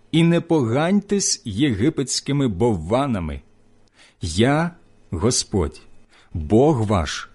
і не поганьтесь єгипетськими бовванами. Я – Господь, Бог ваш».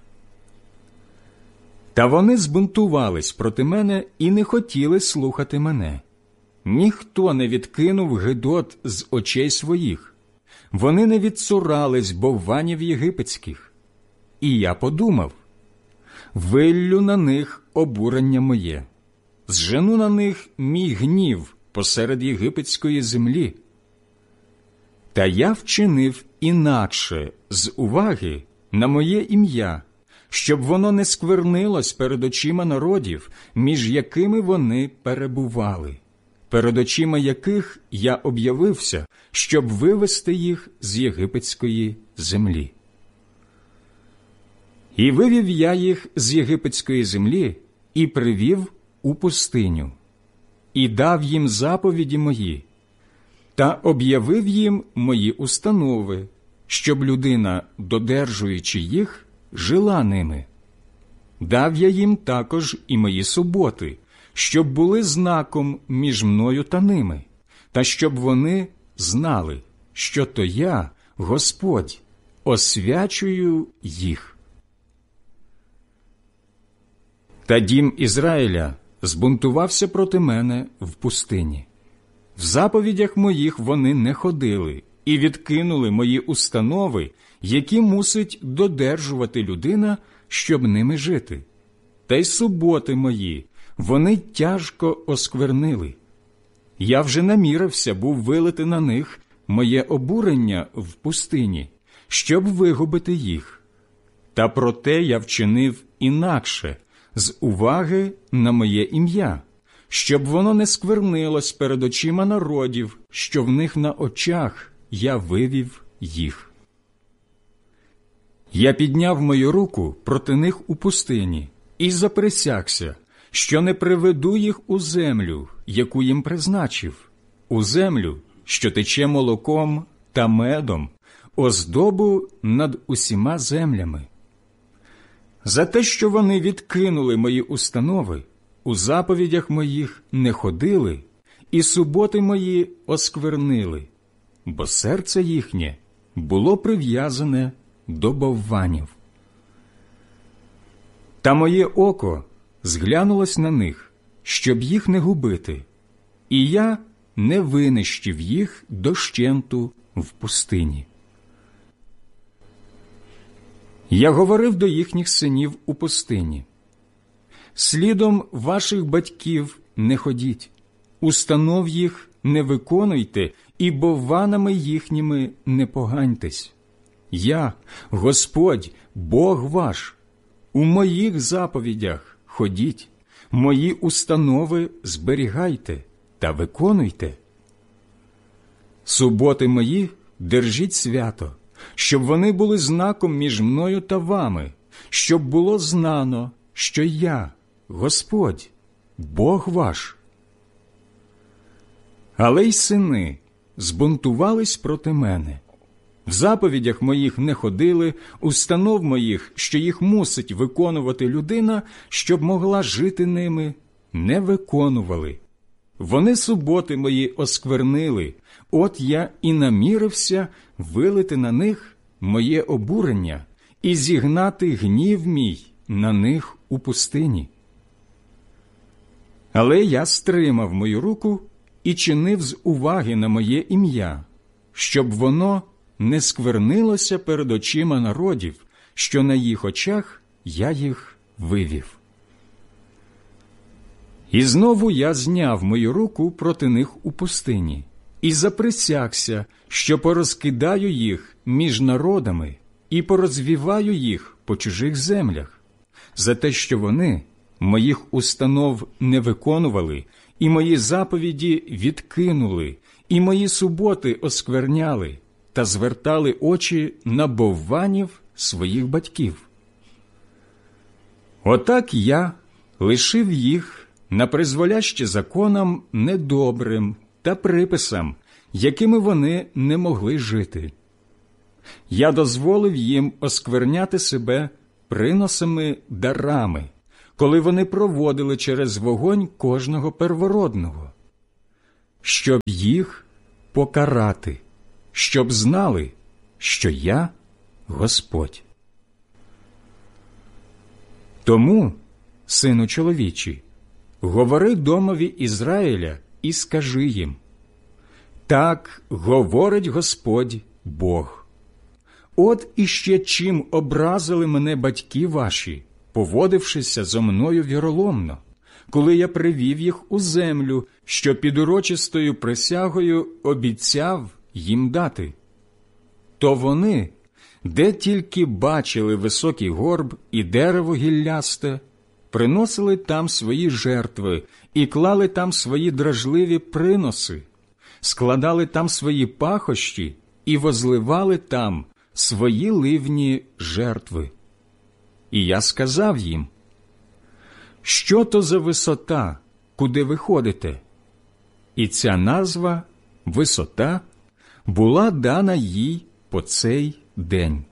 Та вони збунтувались проти мене і не хотіли слухати мене. Ніхто не відкинув гидот з очей своїх. Вони не відцурались бовванів єгипетських. І я подумав: виллю на них обурення моє, зжену на них мій гнів посеред єгипетської землі. Та я вчинив інакше з уваги на моє ім'я, щоб воно не сквернилось перед очима народів, між якими вони перебували, перед очима яких я об'явився, щоб вивести їх з єгипетської землі. І вивів я їх з єгипетської землі і привів у пустиню, і дав їм заповіді мої, та об'явив їм мої установи, щоб людина, додержуючи їх, жила ними. Дав я їм також і мої суботи, щоб були знаком між мною та ними, та щоб вони знали, що то я, Господь, освячую їх. Та дім Ізраїля збунтувався проти мене в пустині. В заповідях моїх вони не ходили і відкинули мої установи, які мусить додержувати людина, щоб ними жити. Та й суботи мої вони тяжко осквернили. Я вже намірився був вилити на них моє обурення в пустині, щоб вигубити їх. Та проте я вчинив інакше, з уваги на моє ім'я, щоб воно не сквернилось перед очима народів, що в них на очах я вивів їх. Я підняв мою руку проти них у пустині і заприсягся, що не приведу їх у землю, яку їм призначив, у землю, що тече молоком та медом, оздобу над усіма землями. За те, що вони відкинули мої установи, у заповідях моїх не ходили, і суботи мої осквернили, бо серце їхнє було прив'язане до бовванів. Та моє око зглянулось на них, щоб їх не губити, і я не винищив їх дощенту в пустині. Я говорив до їхніх синів у пустині: слідом ваших батьків не ходіть, установ їх не виконуйте і бовванами їхніми не поганьтесь. Я, Господь, Бог ваш, у моїх заповідях ходіть, мої установи зберігайте та виконуйте. Суботи мої держіть свято, щоб вони були знаком між мною та вами, щоб було знано, що я, Господь, Бог ваш. Але й сини збунтувались проти мене. В заповідях моїх не ходили, установ моїх, що їх мусить виконувати людина, щоб могла жити ними, не виконували. Вони суботи мої осквернили, от я і намірився вилити на них моє обурення і зігнати гнів мій на них у пустині. Але я стримав мою руку і чинив з уваги на моє ім'я, щоб воно не сквернилося перед очима народів, що на їх очах я їх вивів. І знову я зняв мою руку проти них у пустині і заприсягся, що порозкидаю їх між народами і порозвіваю їх по чужих землях, за те, що вони моїх установ не виконували, і мої заповіді відкинули, і мої суботи оскверняли, та звертали очі на бовванів своїх батьків. Отак я лишив їх на призволяще законам недобрим та приписам, якими вони не могли жити. Я дозволив їм оскверняти себе приносами дарами, коли вони проводили через вогонь кожного первородного. щоб їх покарати, щоб знали, що я Господь. Тому, сину чоловічий, говори домові Ізраїля і скажи їм: так говорить Господь Бог. От іще чим образили мене батьки ваші, поводившися зо мною віроломно, коли я привів їх у землю, що під урочистою присягою обіцяв їм дати. То вони, де тільки бачили високий горб і дерево гіллясте, приносили там свої жертви і клали там свої дражливі приноси, складали там свої пахощі і возливали там свої ливні жертви. І я сказав їм: що то за висота, куди ви ходите? І ця назва «висота» була дана їй по цей день.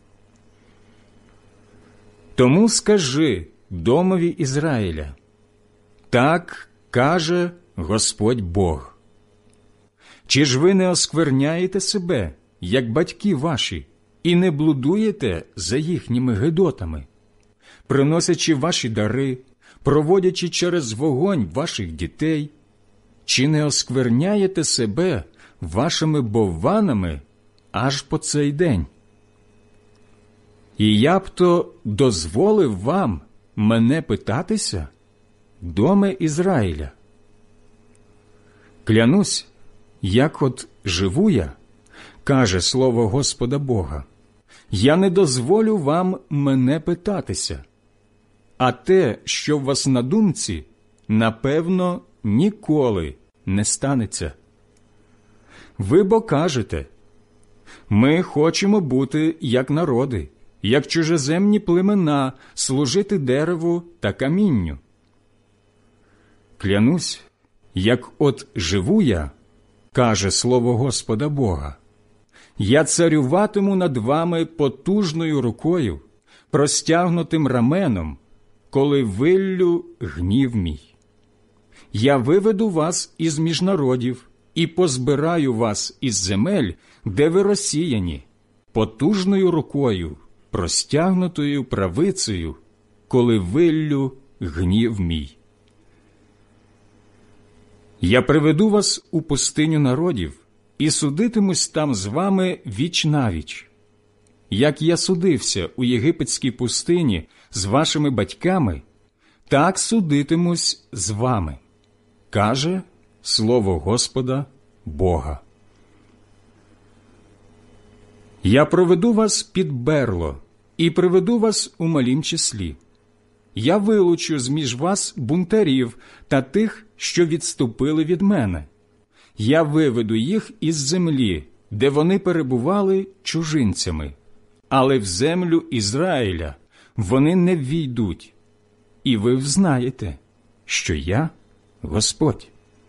Тому скажи домові Ізраїля: так каже Господь Бог. Чи ж ви не оскверняєте себе, як батьки ваші, і не блудуєте за їхніми гидотами, приносячи ваші дари, проводячи через вогонь ваших дітей? Чи не оскверняєте себе вашими бовванами аж по цей день? І я б то дозволив вам мене питатися, доме Ізраїля? Клянусь, як от живу я, каже слово Господа Бога, я не дозволю вам мене питатися, а те, що в вас на думці, напевно, ніколи не станеться. Ви бо кажете: ми хочемо бути як народи, як чужеземні племена, служити дереву та камінню. Клянусь, як от живу я, каже слово Господа Бога, я царюватиму над вами потужною рукою, простягнутим раменом, коли виллю гнів мій. Я виведу вас із між народів і позбираю вас із земель, де ви розсіяні, потужною рукою, простягнутою правицею, коли виллю гнів мій. Я приведу вас у пустиню народів і судитимусь там з вами віч-навіч. Як я судився у єгипетській пустині з вашими батьками, так судитимусь з вами, каже слово Господа Бога. Я проведу вас під берло і приведу вас у малім числі. Я вилучу з-між вас бунтарів та тих, що відступили від мене. Я виведу їх із землі, де вони перебували чужинцями, але в землю Ізраїля вони не ввійдуть. І ви взнаєте, що я Господь.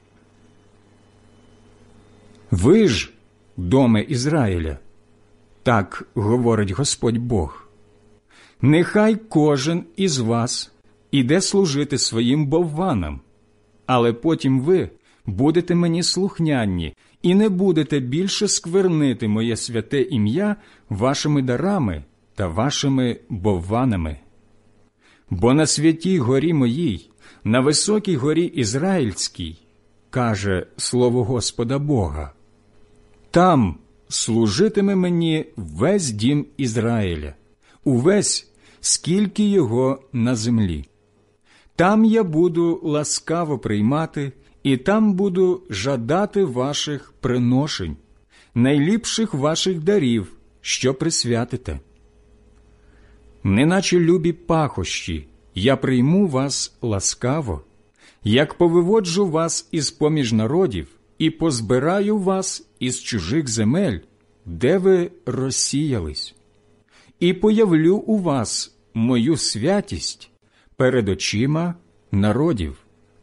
Ви ж, доме Ізраїля, так говорить Господь Бог, нехай кожен із вас іде служити своїм бовванам, але потім ви будете мені слухняні і не будете більше сквернити моє святе ім'я вашими дарами та вашими бовванами. Бо на святій горі моїй, на високій горі Ізраїльській, каже слово Господа Бога, там служитиме мені весь дім Ізраїля, увесь, скільки його на землі. Там я буду ласкаво приймати, і там буду жадати ваших приношень, найліпших ваших дарів, що присвятите. Неначе любі пахощі, я прийму вас ласкаво, як повиводжу вас із-поміж народів і позбираю вас із чужих земель, де ви розсіялись, і появлю у вас мою святість перед очима народів.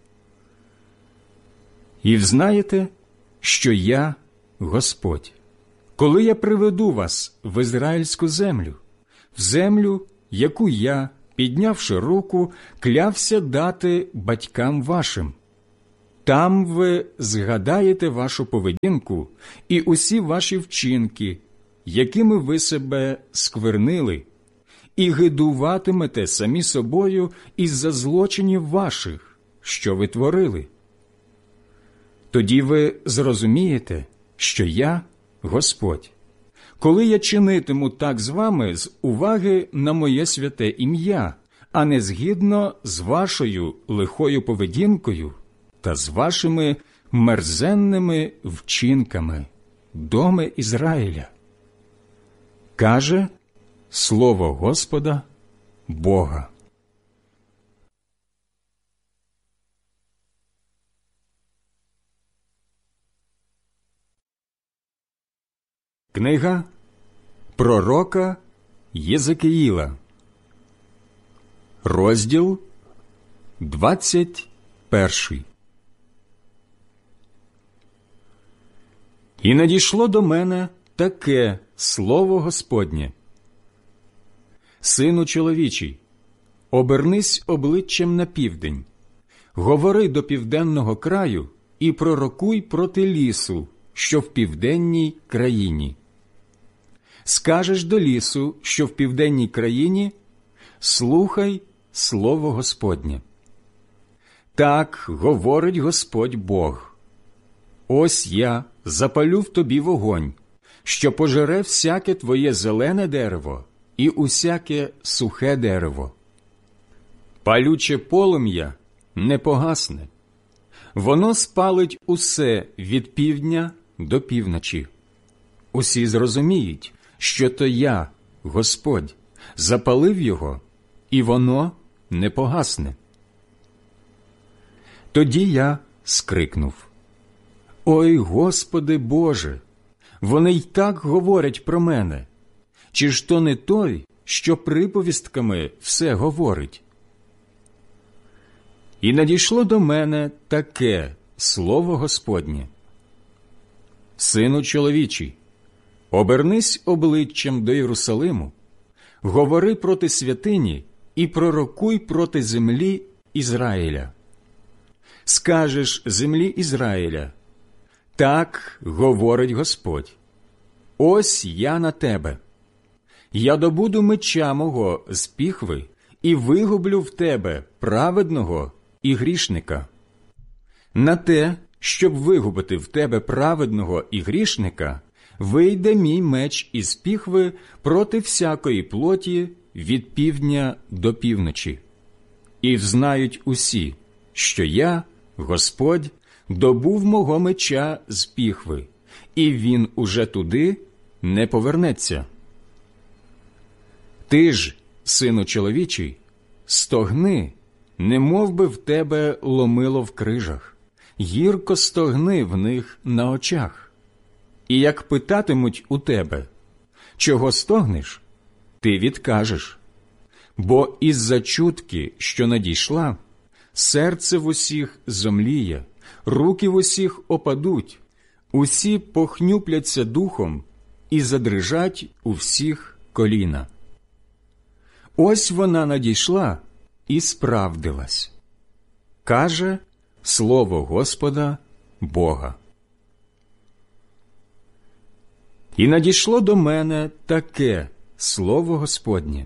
І взнаєте, що я Господь, коли я приведу вас в ізраїльську землю, в землю, яку я, піднявши руку, клявся дати батькам вашим. Там ви згадаєте вашу поведінку і усі ваші вчинки, якими ви себе сквернили, і гидуватимете самі собою із-за злочинів ваших, що ви творили. Тоді ви зрозумієте, що я – Господь, коли я чинитиму так з вами з уваги на моє святе ім'я, а не згідно з вашою лихою поведінкою та з вашими мерзенними вчинками, доме Ізраїля. Каже слово Господа Бога. Книга пророка Єзекіїла, розділ 21. І надійшло до мене таке слово Господнє: Сину чоловічий, обернись обличчям на південь, говори до південного краю і пророкуй проти лісу, що в південній країні. Скажеш до лісу, що в південній країні, слухай слово Господнє. Так говорить Господь Бог: ось я запалю в тобі вогонь, що пожере всяке твоє зелене дерево і усяке сухе дерево. Палюче полум'я не погасне. Воно спалить усе від півдня до півночі. Усі зрозуміють, що то я, Господь, запалив його, і воно не погасне. Тоді я скрикнув: «Ой, Господи Боже! Вони й так говорять про мене. Чи ж то не той, що приповістками все говорить?» І надійшло до мене таке слово Господнє: Сину чоловічий, обернись обличчям до Єрусалиму, говори проти святині і пророкуй проти землі Ізраїля. Скажеш землі Ізраїля: так говорить Господь, ось я на тебе. Я добуду меча мого з піхви і вигублю в тебе праведного і грішника. На те, щоб вигубити в тебе праведного і грішника, вийде мій меч із піхви проти всякої плоті від півдня до півночі. І взнають усі, що я, Господь, добув мого меча з піхви, і він уже туди не повернеться. Ти ж, сину чоловічий, стогни, немов би в тебе ломило в крижах, гірко стогни в них на очах. І як питатимуть у тебе: чого стогнеш? Ти відкажеш. Бо із-за чутки, що надійшла, серце в усіх зомліє, руки в усіх опадуть, усі похнюпляться духом і задрижать у всіх коліна. Ось вона надійшла і справдилась. Каже слово Господа Бога. І надійшло до мене таке слово Господнє: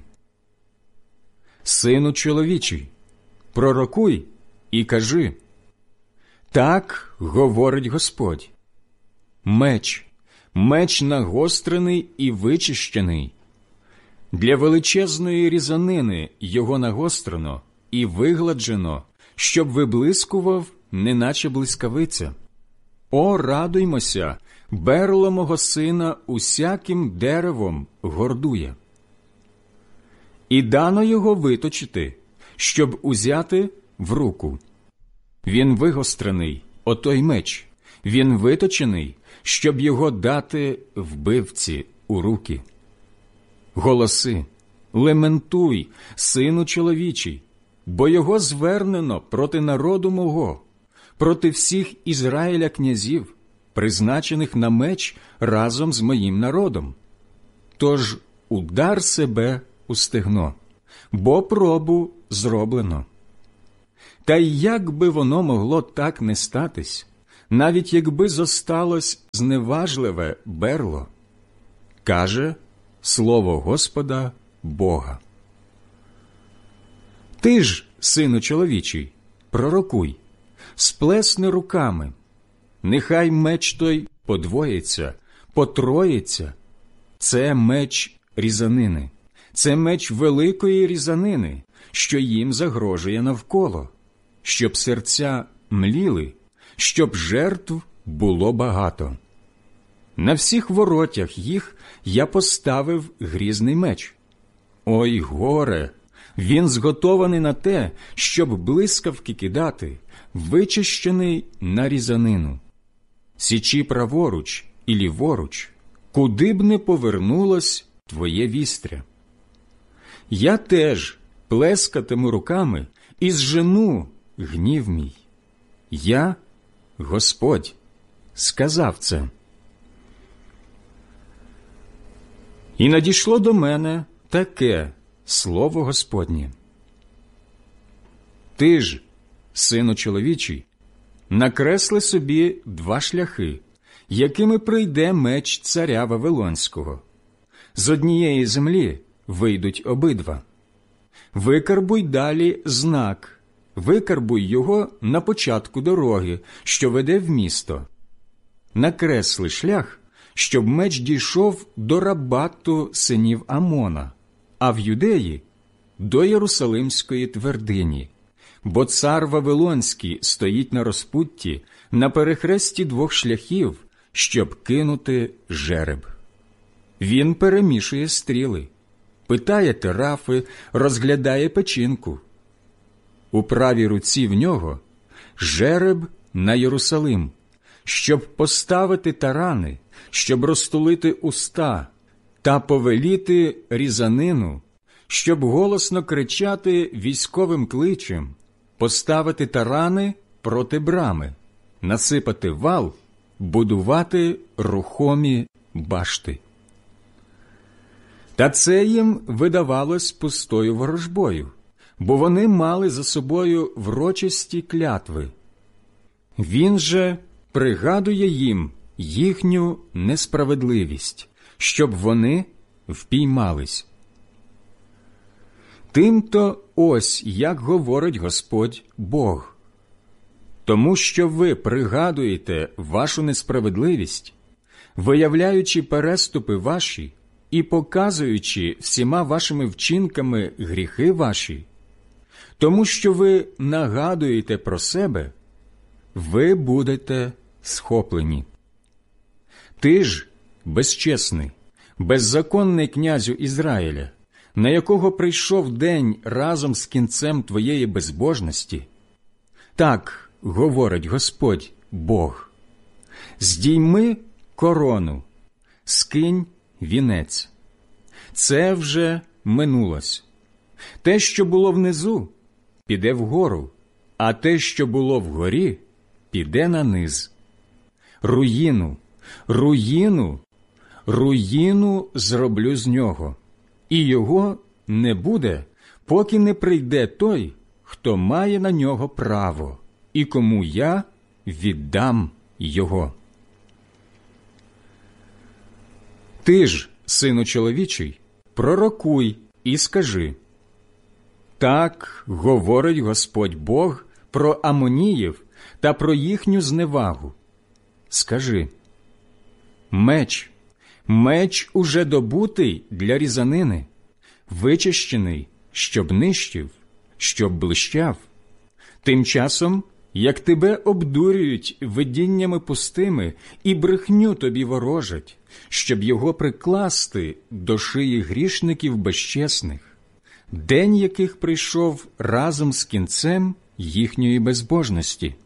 Сину чоловічий, пророкуй і кажи: так говорить Господь. Меч, меч нагострений і вичищений. Для величезної різанини його нагострено і вигладжено, щоб виблискував, неначе блискавиця. О, радуймося, берло мого сина усяким деревом гордує. І дано його виточити, щоб узяти в руку. Він вигострений, отой меч, він виточений, щоб його дати вбивці у руки. Голоси, лементуй, сину чоловічий, бо його звернено проти народу мого, проти всіх Ізраїля князів, призначених на меч разом з моїм народом. Тож удар себе у стегно, бо пробу зроблено. Та й як би воно могло так не статись, навіть якби зосталось зневажливе берло? Каже слово Господа Бога. Ти ж, сину чоловічий, пророкуй, сплесни руками, нехай меч той подвоїться, потроїться. Це меч різанини, це меч великої різанини, що їм загрожує навколо, щоб серця мліли, щоб жертв було багато. На всіх воротях їх я поставив грізний меч. Ой, горе! Він зготований на те, щоб блискавки кидати, вичищений на різанину. Січі праворуч і ліворуч, куди б не повернулось твоє вістря. Я теж плескатиму руками і зжену гнів мій. Я, Господь, сказав це. І надійшло до мене таке слово Господнє. Ти ж, сину чоловічий, накресли собі 2 шляхи, якими прийде меч царя Вавилонського. З однієї землі вийдуть обидва. Викарбуй далі знак, викарбуй його на початку дороги, що веде в місто. Накресли шлях, щоб меч дійшов до Рабату синів Амона, а в Юдеї – до Єрусалимської твердині. Бо цар Вавилонський стоїть на розпутті, на перехресті 2 шляхів, щоб кинути жереб. Він перемішує стріли, питає терафи, розглядає печінку. У правій руці в нього жереб на Єрусалим, щоб поставити тарани, щоб розтулити уста та повеліти різанину, щоб голосно кричати військовим кличем, поставити тарани проти брами, насипати вал, будувати рухомі башти. Та це їм видавалось пустою ворожбою, бо вони мали за собою врочисті клятви. Він же пригадує їм їхню несправедливість, щоб вони впіймались. Тим-то ось як говорить Господь Бог. Тому що ви пригадуєте вашу несправедливість, виявляючи переступи ваші і показуючи всіма вашими вчинками гріхи ваші, тому що ви нагадуєте про себе, ви будете схоплені. Ти ж, безчесний, беззаконний князю Ізраїля, на якого прийшов день разом з кінцем твоєї безбожності, так говорить Господь Бог: здійми корону, скинь вінець. Це вже минулось. Те, що було внизу, піде вгору, а те, що було вгорі, піде на низ. Руїну, руїну, руїну зроблю з нього, і його не буде, поки не прийде той, хто має на нього право, і кому я віддам його. Ти ж, сину чоловічий, пророкуй і скажи: так говорить Господь Бог про Амоніїв та про їхню зневагу. Скажи: меч, меч уже добутий для різанини, вичищений, щоб нищив, щоб блищав. Тим часом, як тебе обдурюють видіннями пустими і брехню тобі ворожать, щоб його прикласти до шиї грішників безчесних, день яких прийшов разом з кінцем їхньої безбожності.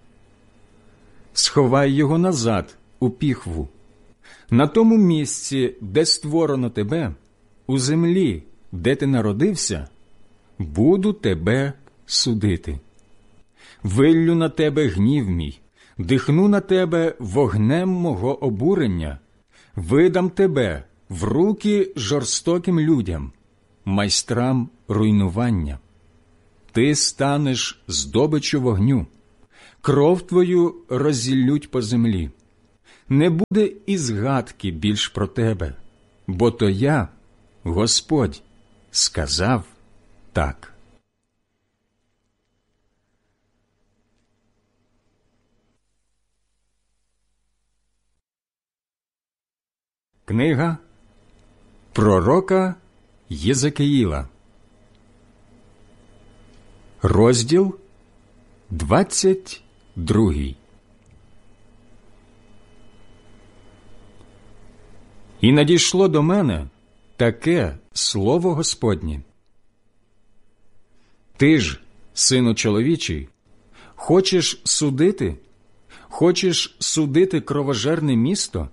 Сховай його назад у піхву. На тому місці, де створено тебе, у землі, де ти народився, буду тебе судити. Виллю на тебе гнів мій, дихну на тебе вогнем мого обурення, видам тебе в руки жорстоким людям, майстрам руйнування. ти станеш здобиччю вогню, кров твою роззіллють по землі. Не буде і згадки більш про тебе, бо то я, Господь, сказав так. Книга пророка Єзекіїла, розділ 22. І надійшло до мене таке слово Господнє. Ти ж, сину чоловічий, хочеш судити? Хочеш судити кровожерне місто?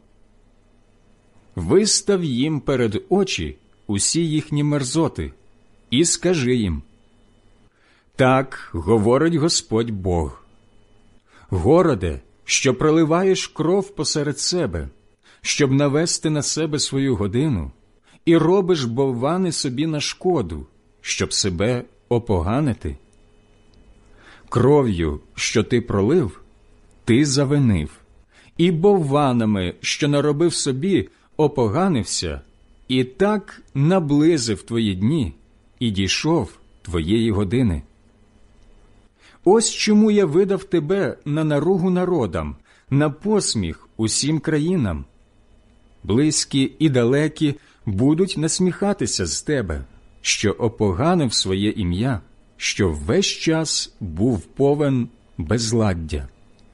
Вистав їм перед очі усі їхні мерзоти і скажи їм: так говорить Господь Бог. Городе, що проливаєш кров посеред себе, щоб навести на себе свою годину, і робиш боввани собі на шкоду, щоб себе опоганити. Кров'ю, що ти пролив, ти завинив, і бовванами, що наробив собі, опоганився, і так наблизив твої дні, і дійшов твоєї години. Ось чому я видав тебе на наругу народам, на посміх усім країнам. Близькі і далекі будуть насміхатися з тебе, що опоганив своє ім'я, що весь час був повен безладдя.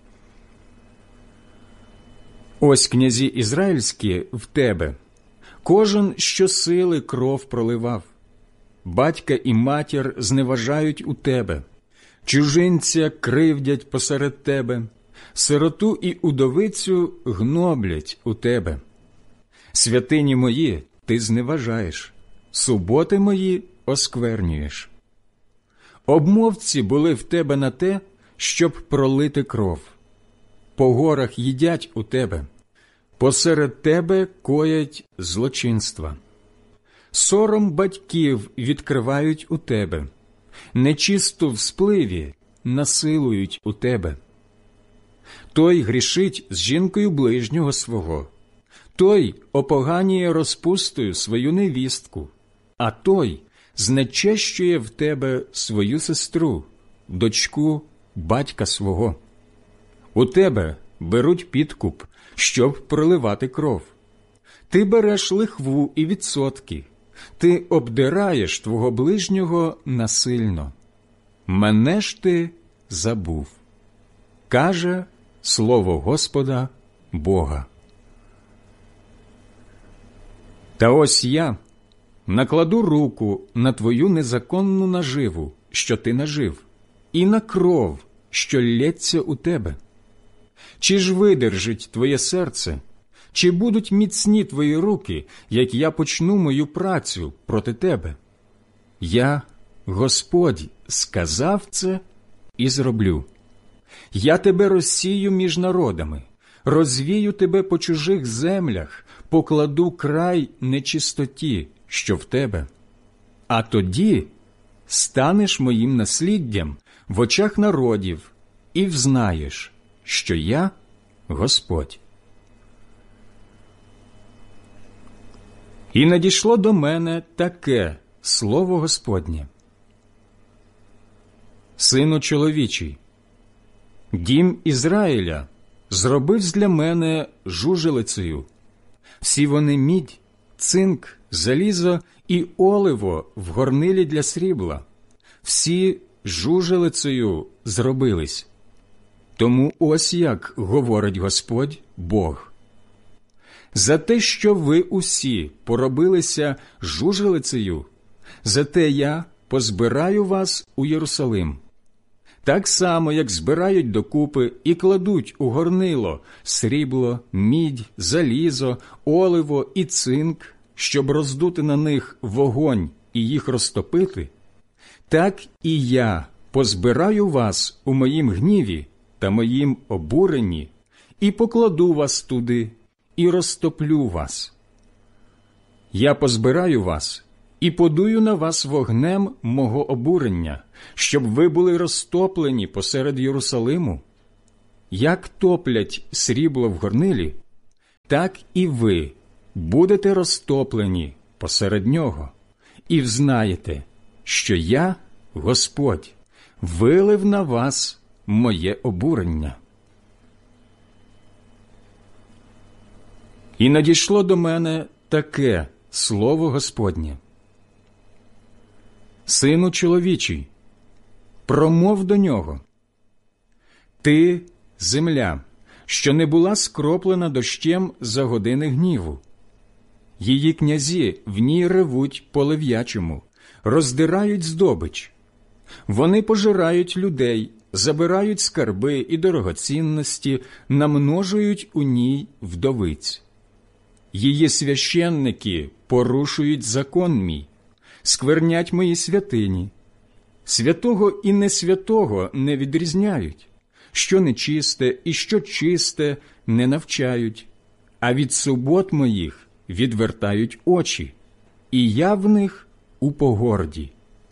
Ось князі ізраїльські в тебе, кожен щосили кров проливав. Батька і матір зневажають у тебе, чужинця кривдять посеред тебе, сироту і удовицю гноблять у тебе. Святині мої ти зневажаєш, суботи мої осквернюєш. Обмовці були в тебе на те, щоб пролити кров. По горах їдять у тебе, посеред тебе коять злочинства. Сором батьків відкривають у тебе, нечисту в спливі насилують у тебе. Той грішить з жінкою ближнього свого, той опоганює розпустою свою невістку, а той знечещує в тебе свою сестру, дочку батька свого. У тебе беруть підкуп, щоб проливати кров. Ти береш лихву і відсотки, ти обдираєш твого ближнього насильно. Мене ж ти забув, каже слово Господа Бога. Та ось я накладу руку на твою незаконну наживу, що ти нажив, і на кров, що лється у тебе. Чи ж видержить твоє серце, чи будуть міцні твої руки, як я почну мою працю проти тебе? Я, Господь, сказав це і зроблю. Я тебе розсію між народами, розвію тебе по чужих землях, покладу край нечистоті, що в тебе. А тоді станеш моїм насліддям в очах народів і взнаєш, що я Господь. І надійшло до мене таке слово Господнє. Сину чоловічий, дім Ізраїля зробив для мене жужелицею. Всі вони мідь, цинк, залізо і оливо в горнилі для срібла. Всі жужелицею зробились. Тому ось як говорить Господь Бог. За те, що ви усі поробилися жужелицею, за те я позбираю вас у Єрусалим. Так само, як збирають докупи і кладуть у горнило срібло, мідь, залізо, оливо і цинк, щоб роздути на них вогонь і їх розтопити, так і я позбираю вас у моїм гніві та моїм обуренні і покладу вас туди, і розтоплю вас. Я позбираю вас і подую на вас вогнем мого обурення, щоб ви були розтоплені посеред Єрусалиму? Як топлять срібло в горнилі, так і ви будете розтоплені посеред нього, і взнаєте, що я, Господь, вилив на вас моє обурення. І надійшло до мене таке слово Господнє: Сину чоловічий, промов до нього. Ти – земля, що не була скроплена дощем за години гніву. Її князі в ній ревуть по лев'ячому, роздирають здобич. Вони пожирають людей, забирають скарби і дорогоцінності, намножують у ній вдовиць. Її священники порушують закон мій, сквернять мої святині. Святого і несвятого не відрізняють, що нечисте і що чисте не навчають, а від субот моїх відвертають очі, і я в них у погорді.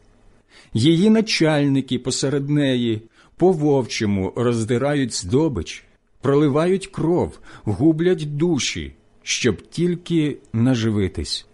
Її начальники посеред неї по-вовчому роздирають здобич, проливають кров, гублять душі, щоб тільки наживитись.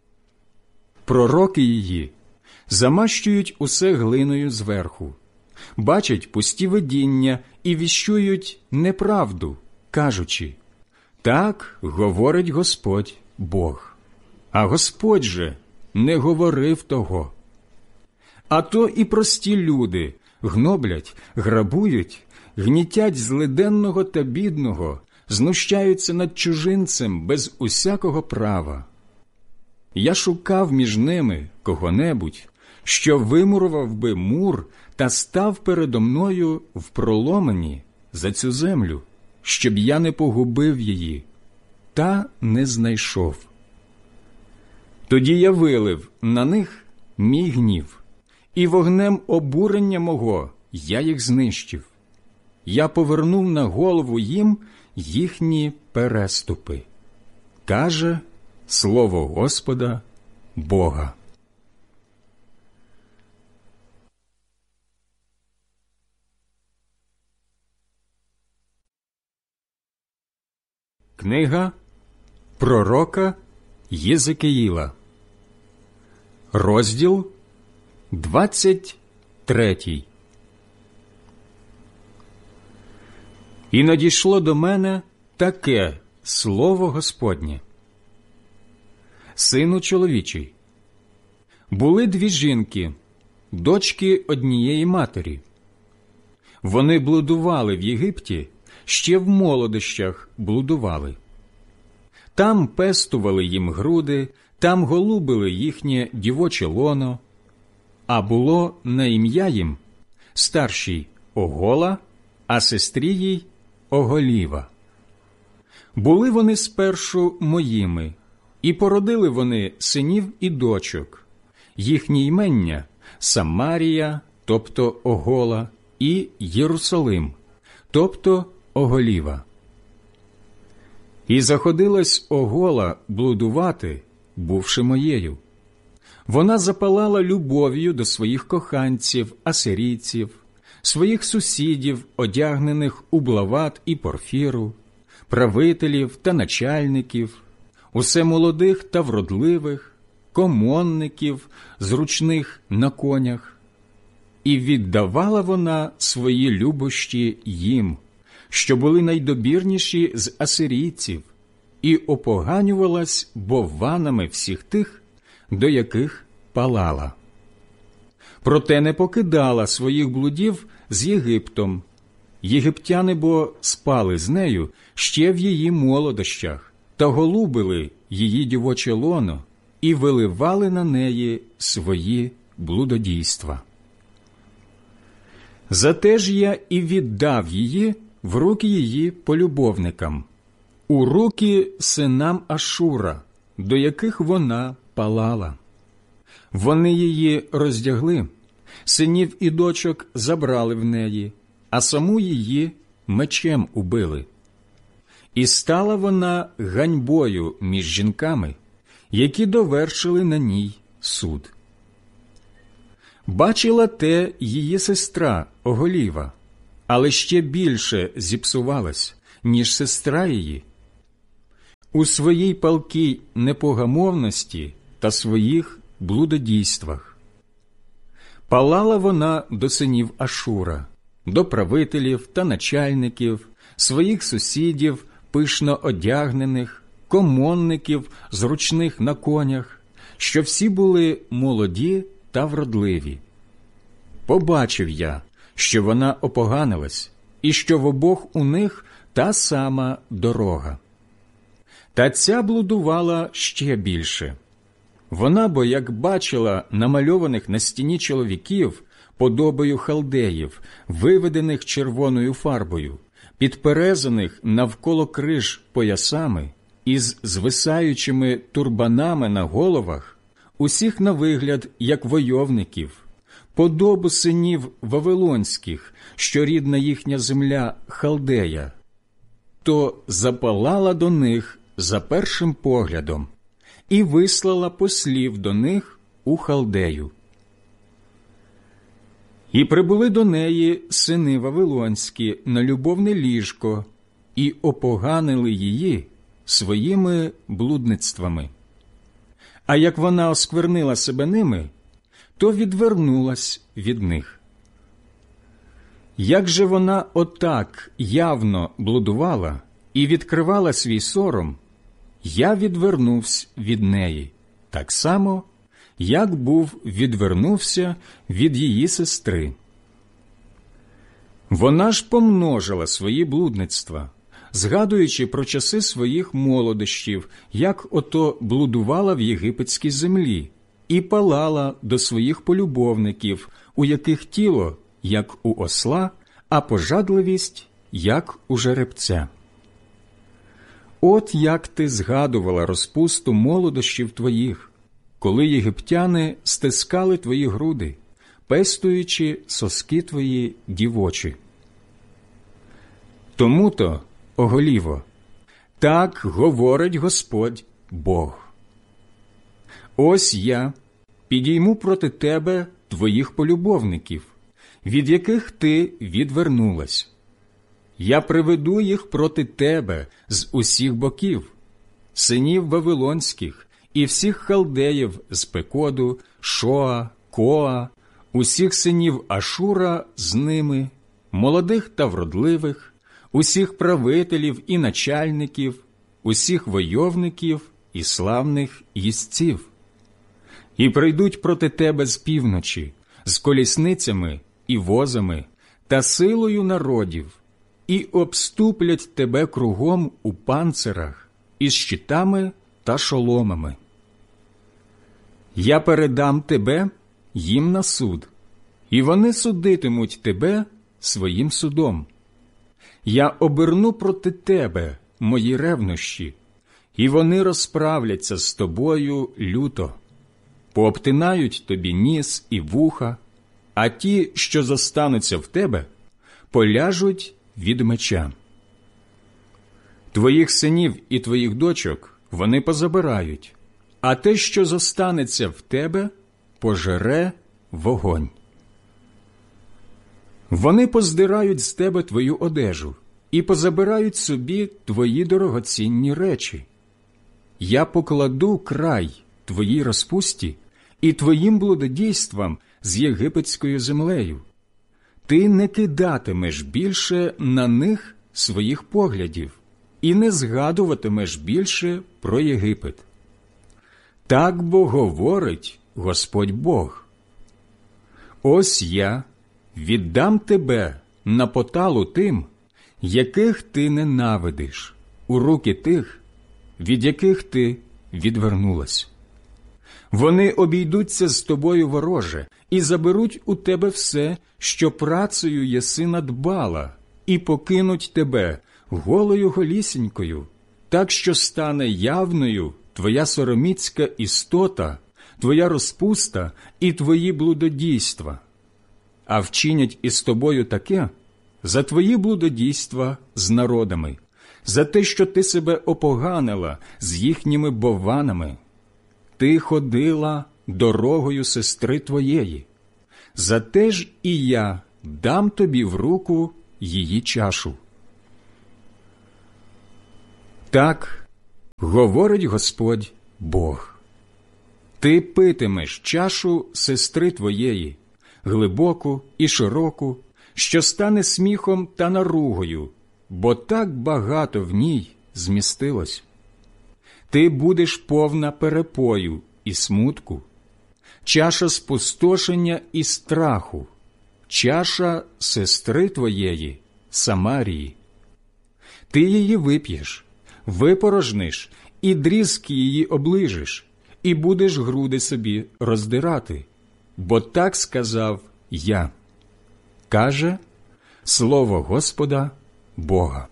Пророки її замащують усе глиною зверху, бачать пусті видіння і віщують неправду, кажучи: «Так говорить Господь Бог». А Господь же не говорив того. А то і прості люди гноблять, грабують, гнітять злиденного та бідного, знущаються над чужинцем без усякого права. Я шукав між ними кого-небудь, що вимурував би мур та став передо мною в проломані за цю землю, щоб я не погубив її, та не знайшов. Тоді я вилив на них мій гнів, і вогнем обурення мого я їх знищив. Я повернув на голову їм їхні переступи. Каже слово Господа Бога. Книга пророка Єзекіїла, розділ 23. І надійшло до мене таке слово Господнє: Сину чоловічий, були дві жінки, дочки однієї матері. Вони блудували в Єгипті, ще в молодощах блудували. Там пестували їм груди, там голубили їхнє дівоче лоно, а було на ім'я їм старшій Огола, а сестрі їй Оголіва. Були вони спершу моїми, і породили вони синів і дочок. Їхні ймення – Самарія, тобто Огола, і Єрусалим, тобто Оголіва. І заходилась Огола блудувати, бувши моєю. Вона запалала любов'ю до своїх коханців, асирійців, своїх сусідів, одягнених у блават і порфіру, правителів та начальників, усе молодих та вродливих, комонників, зручних на конях. І віддавала вона свої любощі їм, що були найдобірніші з асирійців, і опоганювалась бовванами всіх тих, до яких палала. Проте не покидала своїх блудів з Єгиптом. Єгиптяни бо спали з нею ще в її молодощах та голубили її дівоче лоно і виливали на неї свої блудодійства. Зате ж я і віддав її в руки її полюбовникам, у руки синам Ашура, до яких вона палала. Вони її роздягли, синів і дочок забрали в неї, а саму її мечем убили. І стала вона ганьбою між жінками, які довершили на ній суд. Бачила те її сестра Оголіва, але ще більше зіпсувалась, ніж сестра її. У своїй палкій непогамовності та своїх блудодійствах. Палала вона до синів Ашура, до правителів та начальників, своїх сусідів, пишно одягнених, комонників, зручних на конях, що всі були молоді та вродливі. Побачив я, що вона опоганилась, і що в обох у них та сама дорога. Та ця блудувала ще більше. Вона бо, як бачила намальованих на стіні чоловіків, подобою халдеїв, виведених червоною фарбою, підперезаних навколо криж поясами, із звисаючими турбанами на головах, усіх на вигляд, як войовників, подобу синів вавилонських, що рідна їхня земля Халдея, то запалала до них за першим поглядом і вислала послів до них у Халдею. І прибули до неї сини вавилонські на любовне ліжко і опоганили її своїми блудництвами. А як вона осквернила себе ними, то відвернулась від них. Як же вона отак явно блудувала і відкривала свій сором, я відвернувся від неї, так само, як був відвернувся від її сестри. Вона ж помножила свої блудництва, згадуючи про часи своїх молодощів, як ото блудувала в єгипетській землі, і палала до своїх полюбовників, у яких тіло, як у осла, а пожадливість, як у жеребця. От як ти згадувала розпусту молодощів твоїх, коли єгиптяни стискали твої груди, пестуючи соски твої дівочі. Тому-то, Оголіво, так говорить Господь Бог. Ось я підійму проти тебе твоїх полюбовників, від яких ти відвернулась. Я приведу їх проти тебе з усіх боків, синів вавилонських і всіх халдеїв з Пекоду, Шоа, Коа, усіх синів Ашура з ними, молодих та вродливих, усіх правителів і начальників, усіх войовників і славних їздців. І прийдуть проти тебе з півночі, з колісницями і возами та силою народів, і обступлять тебе кругом у панцирах, із щитами та шоломами. Я передам тебе їм на суд, і вони судитимуть тебе своїм судом. Я оберну проти тебе мої ревнощі, і вони розправляться з тобою люто, пообтинають тобі ніс і вуха, а ті, що зостануться в тебе, поляжуть від меча. Твоїх синів і твоїх дочок вони позабирають, а те, що зостанеться в тебе, пожере вогонь. Вони поздирають з тебе твою одежу і позабирають собі твої дорогоцінні речі. Я покладу край твоїй розпусті і твоїм блудодійствам з єгипетською землею. Ти не кидатимеш більше на них своїх поглядів і не згадуватимеш більше про Єгипет. Так бо говорить Господь Бог. Ось я віддам тебе на поталу тим, яких ти ненавидиш, у руки тих, від яких ти відвернулась. Вони обійдуться з тобою вороже і заберуть у тебе все, що працею єси надбала, і покинуть тебе голою голісінькою, так що стане явною твоя сороміцька істота, твоя розпуста і твої блудодійства. А вчинять із тобою таке за твої блудодійства з народами, за те, що ти себе опоганила з їхніми бованами. Ти ходила дорогою сестри твоєї, зате ж і я дам тобі в руку її чашу. Так говорить Господь Бог. Ти питимеш чашу сестри твоєї, глибоку і широку, що стане сміхом та наругою, бо так багато в ній змістилось. Ти будеш повна перепою і смутку, чаша спустошення і страху, чаша сестри твоєї, Самарії. Ти її вип'єш, випорожниш і дрізки її оближеш, і будеш груди собі роздирати, бо так сказав я, каже слово Господа Бога.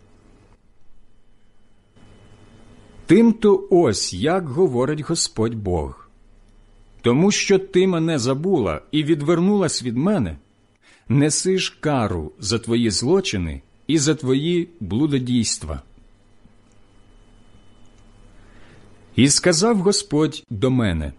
Тим-то ось як говорить Господь Бог. Тому що ти мене забула і відвернулась від мене, неси ж кару за твої злочини і за твої блудодійства. І сказав Господь до мене: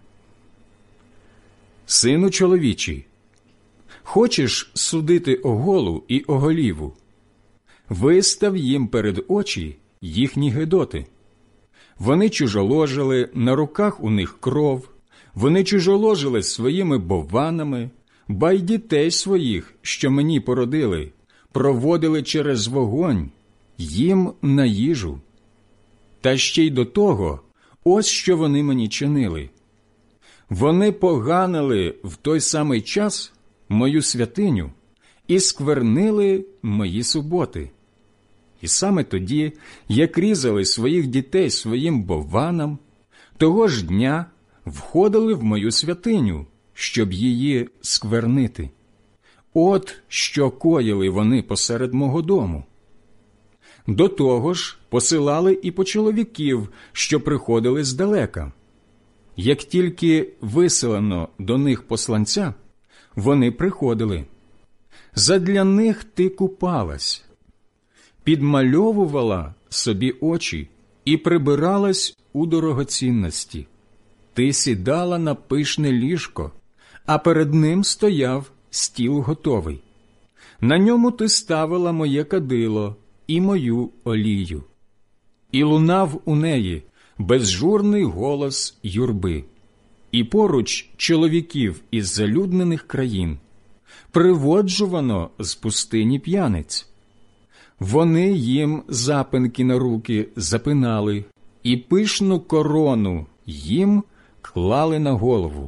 Сину чоловічий, хочеш судити оголу і оголіву? Вистав їм перед очі їхні гидоти. Вони чужоложили, на руках у них кров, вони чужоложили своїми бованами, ба й дітей своїх, що мені породили, проводили через вогонь, їм на їжу. Та ще й до того, ось що вони мені чинили. Вони поганили в той самий час мою святиню і сквернили мої суботи. І саме тоді, як різали своїх дітей своїм бованам, того ж дня входили в мою святиню, щоб її сквернити. От що коїли вони посеред мого дому. До того ж посилали і по чоловіків, що приходили здалека. Як тільки виселено до них посланця, вони приходили. Задля них ти купалась, підмальовувала собі очі і прибиралась у дорогоцінності. Ти сідала на пишне ліжко, а перед ним стояв стіл готовий. На ньому ти ставила моє кадило і мою олію. І лунав у неї безжурний голос юрби, і поруч чоловіків із залюднених країн, приводжувано з пустині п'яниць. Вони їм запинки на руки запинали, і пишну корону їм клали на голову.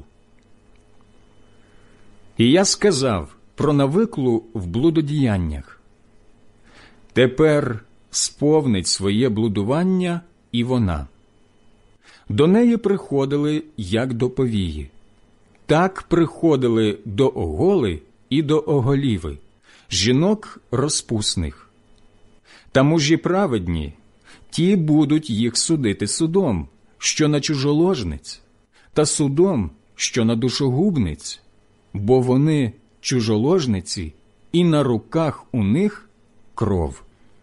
І я сказав про навиклу в блудодіяннях: тепер сповнить своє блудування і вона. До неї приходили, як до повії. Так приходили до оголи і до оголіви, жінок розпусних. Та мужі праведні, ті будуть їх судити судом, що на чужоложниць, та судом, що на душогубниць, бо вони чужоложниці, і на руках у них кров.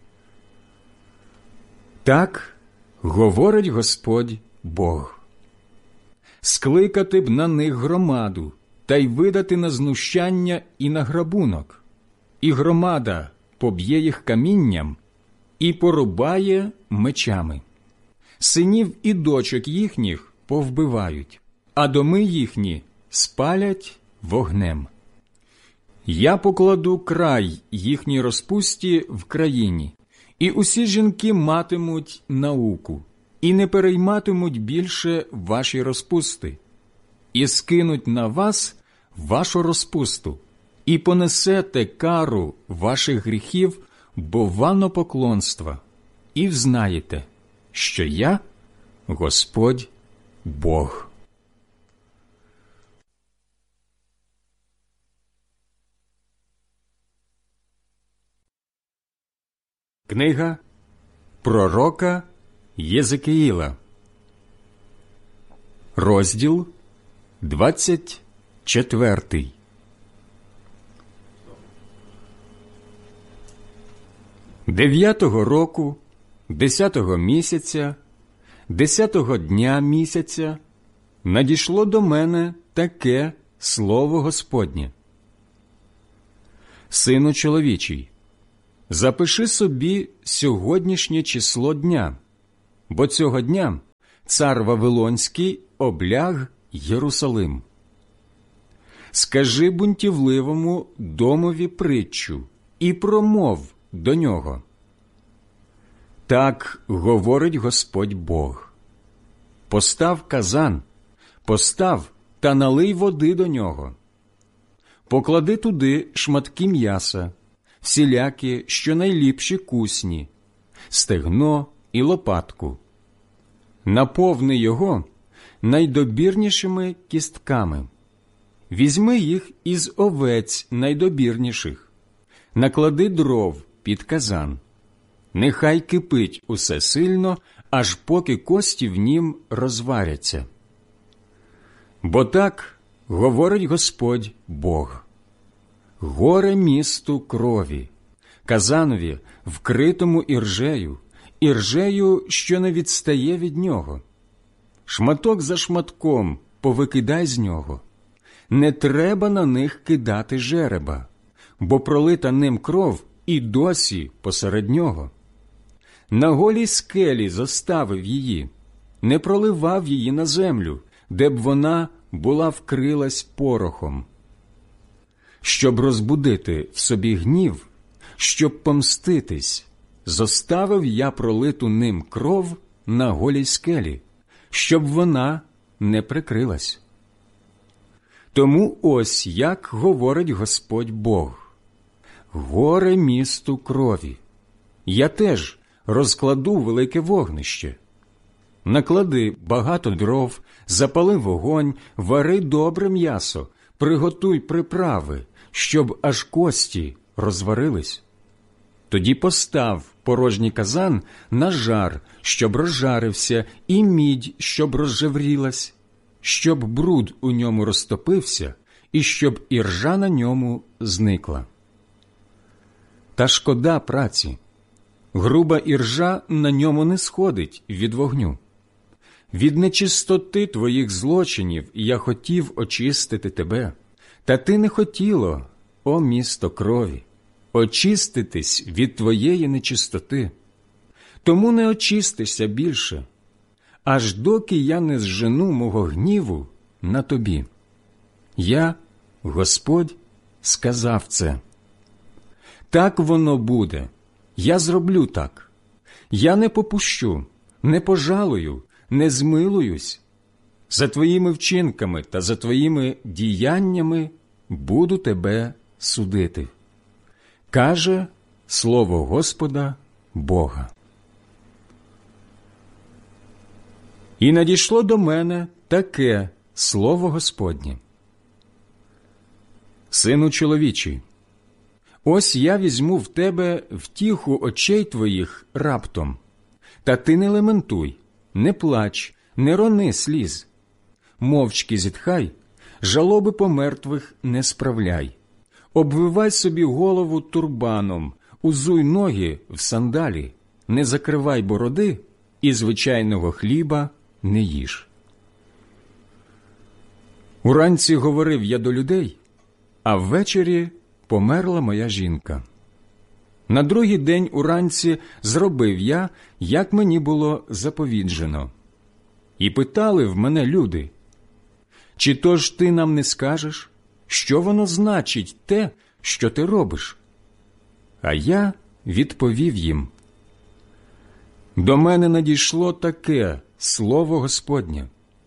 Так говорить Господь Бог. Скликати б на них громаду, та й видати на знущання і на грабунок. І громада поб'є їх камінням і порубає мечами. Синів і дочок їхніх повбивають, а доми їхні спалять вогнем. Я покладу край їхній розпусті в країні, і усі жінки матимуть науку, і не перейматимуть більше ваші розпусти, і скинуть на вас вашу розпусту, і понесете кару ваших гріхів бованопоклонства, і взнаєте, що я Господь Бог. Книга пророка Єзекіїла, розділ 24. Дев'ятого року, 10-го місяця, 10-го дня місяця надійшло до мене таке слово Господнє. Сину чоловічий, запиши собі сьогоднішнє число дня, бо цього дня цар Вавилонський обляг Єрусалим. Скажи бунтівливому домові притчу і промов до нього. Так говорить Господь Бог. Постав казан, постав та налий води до нього. Поклади туди шматки м'яса, всілякі, що найліпші кусні, стегно і лопатку. Наповни його найдобірнішими кістками. Візьми їх із овець найдобірніших. Наклади дров під казан. Нехай кипить усе сильно, аж поки кості в нім розваряться. Бо так говорить Господь Бог. Горе місту крові, казанові, вкритому іржею, що не відстає від нього. Шматок за шматком повикидай з нього. Не треба на них кидати жереба, бо пролита ним кров і досі посеред нього. На голій скелі зоставив її, не проливав її на землю, де б вона була вкрилась порохом. Щоб розбудити в собі гнів, щоб помститись, зоставив я пролиту ним кров на голій скелі, щоб вона не прикрилась. Тому ось як говорить Господь Бог. Горе місту крові. Я теж розкладу велике вогнище. Наклади багато дров, запали вогонь, вари добре м'ясо, приготуй приправи, щоб аж кості розварились. Тоді постав порожній казан на жар, щоб розжарився, і мідь, щоб розжеврілась, щоб бруд у ньому розтопився, і щоб іржа на ньому зникла. Та шкода праці. Груба іржа на ньому не сходить від вогню. Від нечистоти твоїх злочинів я хотів очистити тебе, та ти не хотіло, о місто крові, очиститись від твоєї нечистоти. Тому не очистишся більше, аж доки я не зжену мого гніву на тобі. Я, Господь, сказав це. Так воно буде. Я зроблю так. Я не попущу, не пожалую, не змилуюсь. За твоїми вчинками та за твоїми діяннями буду тебе судити. Каже слово Господа Бога. І надійшло до мене таке слово Господнє. Сину чоловічий, ось я візьму в тебе втіху очей твоїх раптом, та ти не лементуй, не плач, не рони сліз. Мовчки зітхай, жалоби по мертвих не справляй. Обвивай собі голову турбаном, узуй ноги в сандалі, не закривай бороди і звичайного хліба не їж. Уранці говорив я до людей, а ввечері померла моя жінка. На другий день уранці зробив я, як мені було заповіджено. І питали в мене люди, чи то ж ти нам не скажеш, що воно значить те, що ти робиш? А я відповів їм, до мене надійшло таке слово Господнє.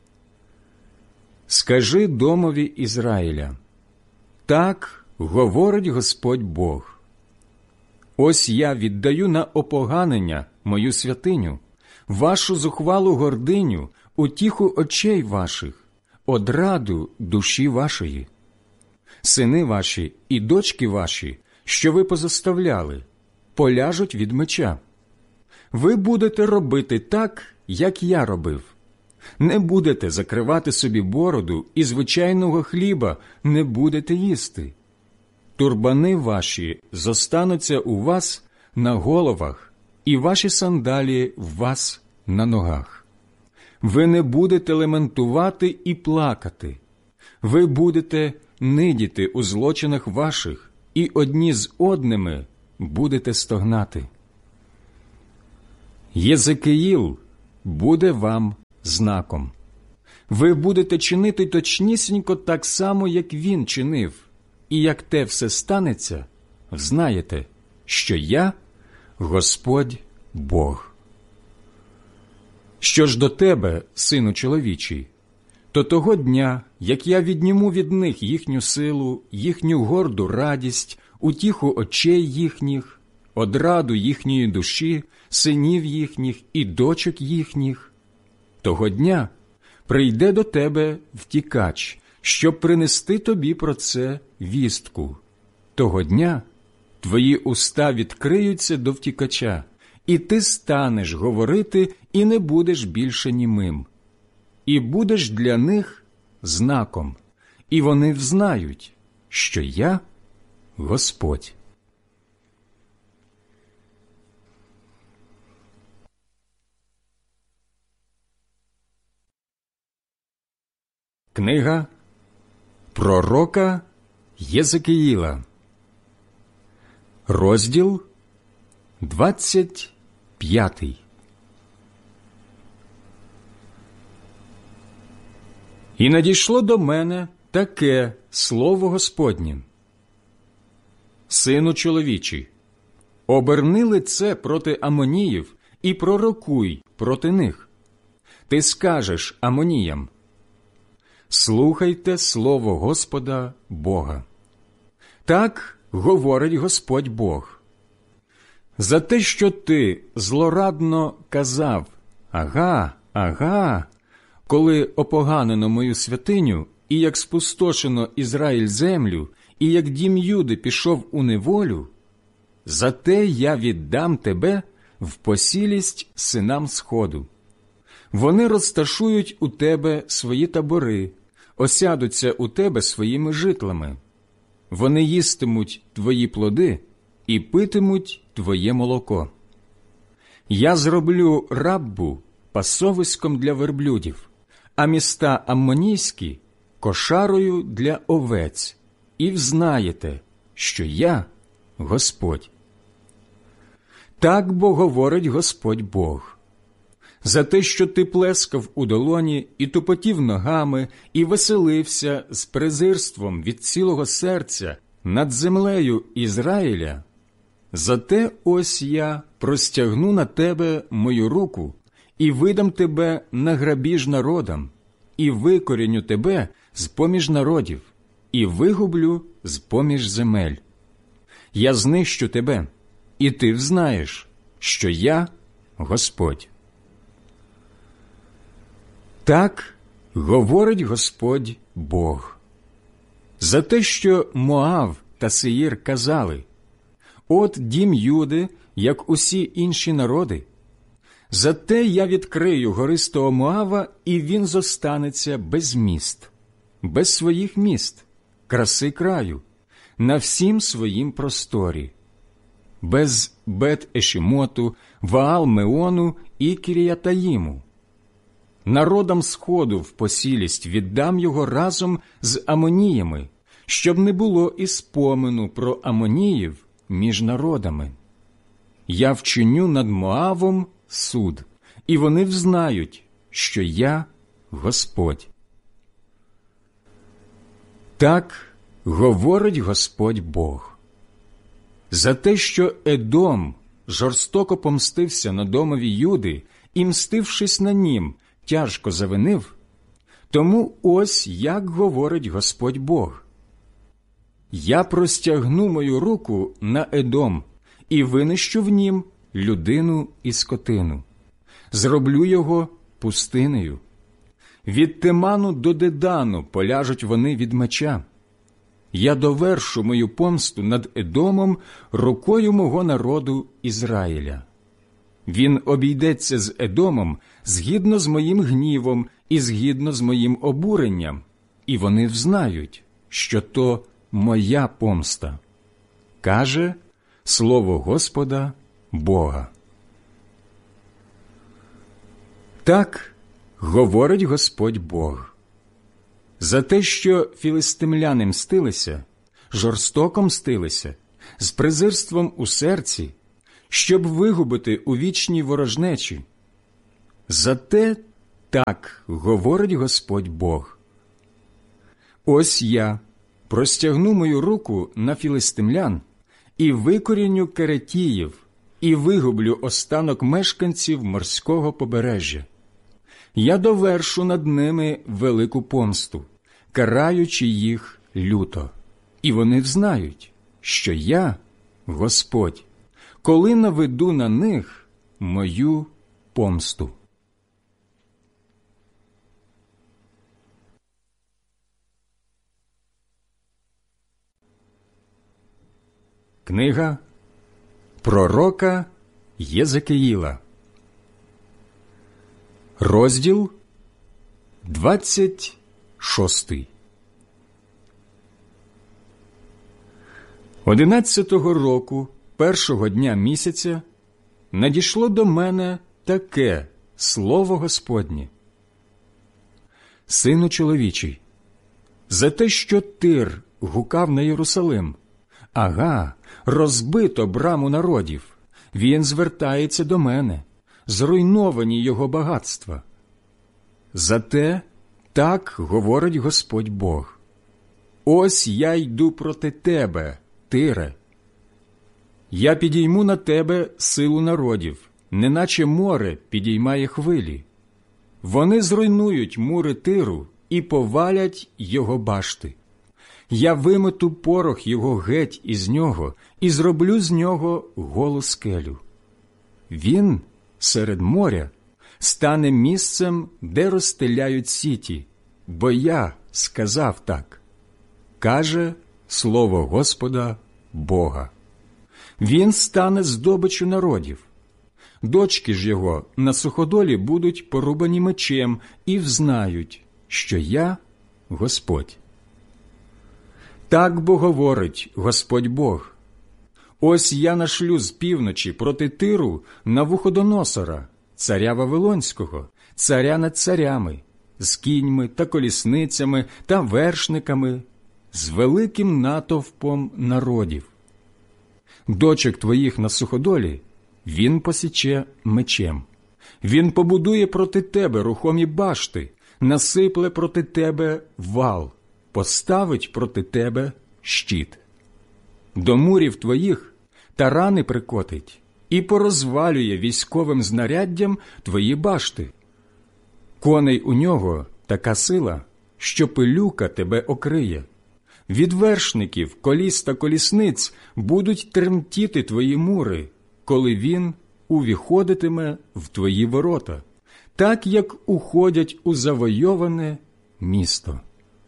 Скажи домові Ізраїля, так говорить Господь Бог. Ось я віддаю на опоганення мою святиню, вашу зухвалу гординю, утіху очей ваших, одраду душі вашої. Сини ваші і дочки ваші, що ви позоставляли, поляжуть від меча. Ви будете робити так, як я робив. Не будете закривати собі бороду і звичайного хліба не будете їсти. Турбани ваші зостануться у вас на головах, і ваші сандалі в вас на ногах. Ви не будете лементувати і плакати. Ви будете нидіти у злочинах ваших, і одні з одними будете стогнати. Єзекиїл буде вам знаком. Ви будете чинити точнісінько так само, як він чинив, і як те все станеться, взнаєте, що я – Господь Бог. Що ж до тебе, сину чоловічий, то того дня, як я відніму від них їхню силу, їхню горду радість, утіху очей їхніх, одраду їхньої душі, синів їхніх і дочок їхніх, того дня прийде до тебе втікач, щоб принести тобі про це вістку. Того дня твої уста відкриються до втікача, і ти станеш говорити, і не будеш більше німим. І будеш для них знаком, і вони взнають, що я – Господь. Книга пророка Єзекиїла, розділ 25. І надійшло до мене таке слово Господнє: Сину чоловічий, оберни лице проти Амоніїв і пророкуй проти них. Ти скажеш Амоніям: слухайте слово Господа Бога. Так говорить Господь Бог. За те, що ти злорадно казав «Ага, ага», коли опоганено мою святиню, і як спустошено Ізраїль землю, і як дім Юди пішов у неволю, за те я віддам тебе в посілість синам Сходу. Вони розташують у тебе свої табори, осядуться у тебе своїми житлами. Вони їстимуть твої плоди і питимуть твоє молоко. Я зроблю Раббу пасовиськом для верблюдів, а міста Аммонійські – кошарою для овець, і взнаєте, що я – Господь. Так бо говорить Господь Бог. За те, що ти плескав у долоні і тупотів ногами, і веселився з презирством від цілого серця над землею Ізраїля, зате ось я простягну на тебе мою руку і видам тебе на грабіж народам, і викоріню тебе з-поміж народів, і вигублю з-поміж земель. Я знищу тебе, і ти взнаєш, що я – Господь. Так говорить Господь Бог. За те, що Моав та Сеїр казали: «От дім Юди, як усі інші народи», зате я відкрию гористого Моава, і він зостанеться без міст, без своїх міст, краси краю, на всім своїм просторі, без Бет-Ешімоту, Ваал-Меону і Кіріятаїму. Народам Сходу в посілість віддам його разом з Амоніями, щоб не було і спомену про Амоніїв між народами. Я вчиню над Моавом суд, і вони взнають, що я – Господь. Так говорить Господь Бог. За те, що Едом жорстоко помстився на домові Юди і, мстившись на нім, тяжко завинив, тому ось як говорить Господь Бог. Я простягну мою руку на Едом і винищу в нім людину і скотину. Зроблю його пустинею. Від Теману до Дедану поляжуть вони від меча. Я довершу мою помсту над Едомом рукою мого народу Ізраїля. Він обійдеться з Едомом згідно з моїм гнівом і згідно з моїм обуренням, і вони взнають, що то моя помста, каже слово Господа Бога. Так говорить Господь Бог. За те, що філистимляни мстилися, жорстоко мстилися, з презирством у серці, щоб вигубити у вічній ворожнечі. Зате так говорить Господь Бог. Ось я простягну мою руку на філистимлян і викоріню Керетіїв, і вигублю останок мешканців морського побережжя. Я довершу над ними велику помсту, караючи їх люто. І вони взнають, що я, Господь, коли наведу на них мою помсту. Книга пророка Єзекіїла, розділ 26. 11-го року, першого дня місяця, надійшло до мене таке слово Господнє. Сину чоловічий, за те, що Тир гукав на Єрусалим, ага, розбито браму народів, він звертається до мене, зруйновані його багатства. Зате так говорить Господь Бог. Ось я йду проти тебе, Тире. Я підійму на тебе силу народів, неначе море підіймає хвилі. Вони зруйнують мури Тиру і повалять його башти. Я вимету порох його геть із нього і зроблю з нього голу скелю. Він серед моря стане місцем, де розстеляють сіті, бо я сказав так, каже слово Господа Бога. Він стане здобиччю народів. Дочки ж його на суходолі будуть порубані мечем і взнають, що я Господь. Так бо говорить Господь Бог. Ось я нашлю з півночі проти Тиру Навуходоносора, царя Вавилонського, царя над царями, з кіньми та колісницями та вершниками, з великим натовпом народів. Дочок твоїх на суходолі він посіче мечем. Він побудує проти тебе рухомі башти, насипле проти тебе вал, поставить проти тебе щит. До мурів твоїх тарани прикотить і порозвалює військовим знаряддям твої башти. Коней у нього така сила, що пилюка тебе окриє. Від вершників, коліс та колісниць будуть тремтіти твої мури, коли він увіходитиме в твої ворота, так, як уходять у завойоване місто.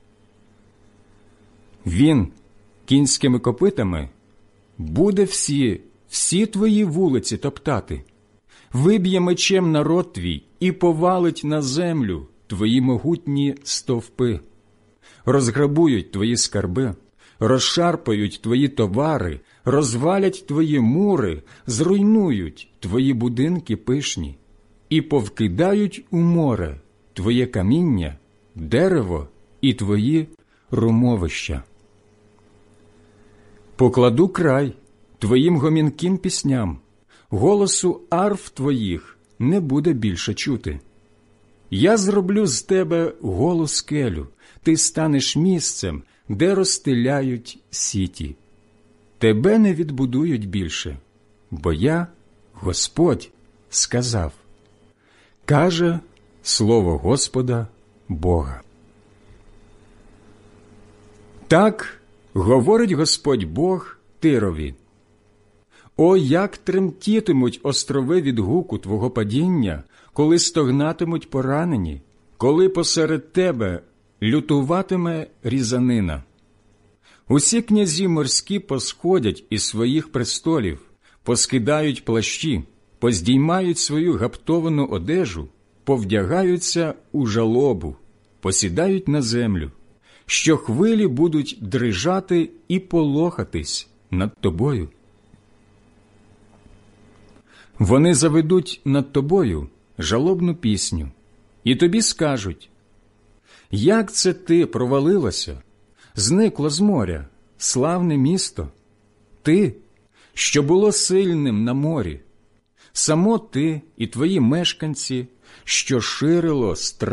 Він кінськими копитами буде всі твої вулиці топтати, виб'є мечем народ твій і повалить на землю твої могутні стовпи. Розграбують твої скарби, розшарпають твої товари, розвалять твої мури, зруйнують твої будинки пишні і повкидають у море твоє каміння, дерево і твої румовища. Покладу край твоїм гомінким пісням, голосу арф твоїх не буде більше чути. Я зроблю з тебе голу скелю, ти станеш місцем, де розстеляють сіті. Тебе не відбудують більше, бо я, Господь, сказав, каже слово Господа Бога. Так говорить Господь Бог Тирові. О, як тремтітимуть острови від гуку твого падіння, коли стогнатимуть поранені, коли посеред тебе лютуватиме різанина. Усі князі морські посходять із своїх престолів, поскидають плащі, поздіймають свою гаптовану одежу, повдягаються у жалобу, посідають на землю, що хвилі будуть дрижати і полохатись над тобою. Вони заведуть над тобою жалобну пісню, і тобі скажуть, як це ти провалилася, зникла з моря, славне місто, ти, що було сильним на морі, само ти і твої мешканці, що ширило страх